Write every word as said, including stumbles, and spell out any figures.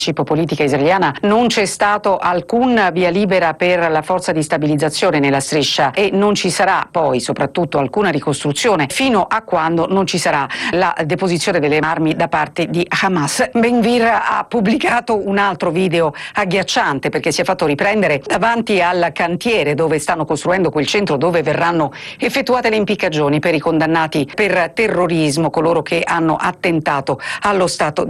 politica israeliana non c'è stato alcun via libera per la forza di stabilizzazione nella striscia e non ci sarà poi soprattutto alcuna ricostruzione fino a quando non ci sarà la deposizione delle armi da parte di Hamas. Ben Gvir ha pubblicato un altro video agghiacciante perché si è fatto riprendere davanti al cantiere dove stanno costruendo quel centro dove verranno effettuate le impiccagioni per i condannati per terrorismo, coloro che hanno attentato allo Stato